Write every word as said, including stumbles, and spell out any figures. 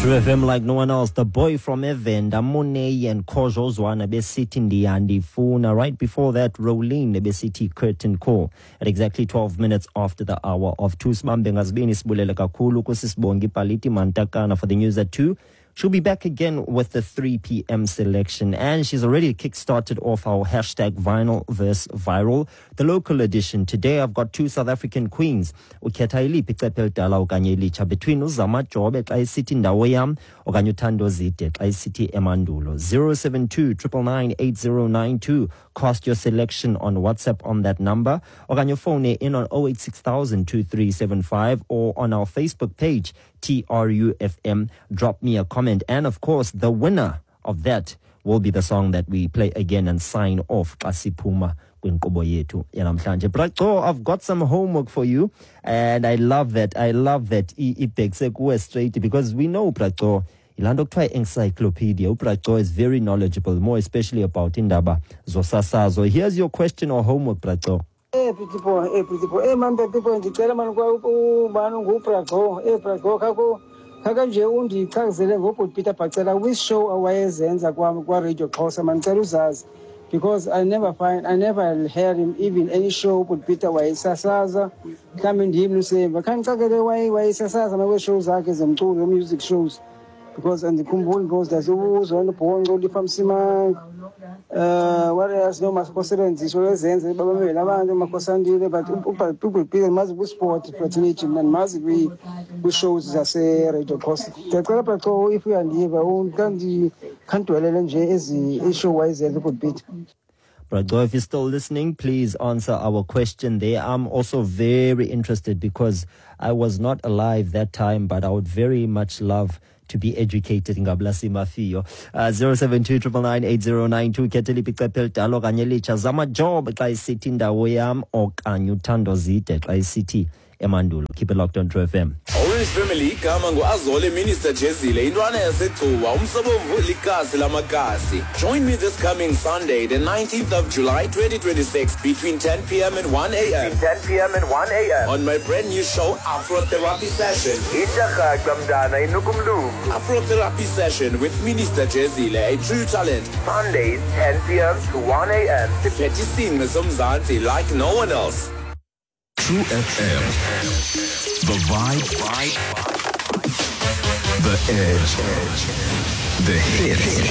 True F M like no one else. The boy from Evenda, Monet and Kojo Zwana Besiti Ndiandi Funa. Right before that, Rolene Besiti Curtain Call at exactly twelve minutes after the hour of two. Smambe ngazibini sibulele kakhulu kusisibongi Paliti Mantakana for the news at two. She'll be back again with the three p.m. selection, and she's already kick-started off our hashtag Vinyl verse Viral, the local edition. Today I've got two South African queens, ukhetha iliphi icephe elidala okanye elitsha, between uZama Jobe xa isithi ndawo yam okanye uThando Zide xa isithi emandulo. zero seven two, nine nine eight zero nine two. Cast your selection on WhatsApp on that number, okanye phone in on oh eight six thousand two three seven five, or on our Facebook page T R U F M. Drop me a comment, and of course the winner of that will be the song that we play again and sign off Kasipuma kwinkqubo yethu yanamhlanje. But oh, I've got some homework for you, and I love that. I love that ibhekise kuwe straight, because we know Braco ilando kuthiwa encyclopedia. Ubraco is very knowledgeable, more especially about indaba zosasazo. Here's your question or homework, Braco. Eh people, eh people, eh man people ndicela man kwa ubani nguBraco, eh Braco kako kaka nje undichazele ngobhuti Peter Bacela which show awayezenza kwa kwa Radio Xhosa man ngicela uzazi, because I never find I never heard him even any show ubhuti Peter wayesasaza mhlawumbe ndim lusemba khanicakele wayesasaza mawe shows zakhe zemculo music shows, because andikhumbuli because there's uzona Bhonqo lifamsimanga uh what else no masikosebenziswa lezenze babamela abantu makhosandile, but people people mazi ku sport fraternity and mazi ku shows zase Radio Xhosa. Ngicela Braco if uyandiva unkandi khandwelele nje ezi show wayezenza ku beat. Braco, if you're still listening, please answer our question there. I'm also very interested because I was not alive that time, but I would very much love to be educated in Gablasi Mafio. Uh, zero seven two, nine nine eight zero nine two. Keteli Picepel Dalo Ganyelicha Zama Job Kai City Ndawoyam or Kanyutando Zite Kai City Emandulo. Keep it locked on True F M. Orange Family kama nguazole Minister Jezile intwana yasethuwa umsobomvu likasi lamakasi. Join me this coming Sunday, the nineteenth of July twenty twenty-six, between ten p.m. and one a.m. ten p.m. and one a.m. on my brand new show Afro Therapy Session. Afro Therapy Session with Minister Jezile, a true talent. Sundays ten p.m. to one a.m. The petty scene is Mzansi like no one else. True F M. The vibe, vibe, the edge, the hit.